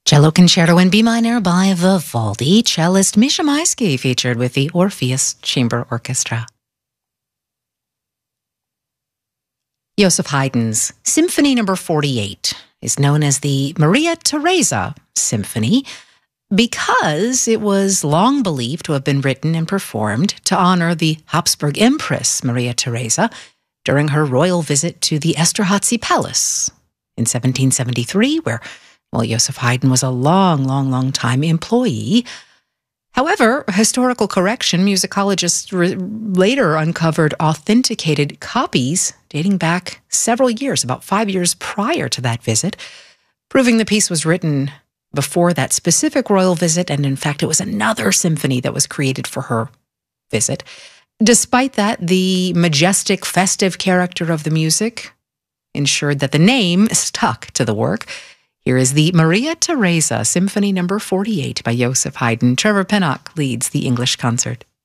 Cello Concerto in B minor by Vivaldi. Cellist Misha Maisky featured with the Orpheus Chamber Orchestra. Joseph Haydn's Symphony No. 48 is known as the Maria Theresa Symphony because it was long believed to have been written and performed to honor the Habsburg Empress Maria Theresa during her royal visit to the Esterházy Palace in 1773, where Joseph Haydn was a long time employee. However, historical correction, musicologists later uncovered authenticated copies dating back several years, about 5 years prior to that visit, proving the piece was written before that specific royal visit, and in fact, it was another symphony that was created for her visit. Despite that, the majestic, festive character of the music ensured that the name stuck to the work. Here is the Maria Theresa Symphony No. 48 by Joseph Haydn. Trevor Pinnock leads the English concert.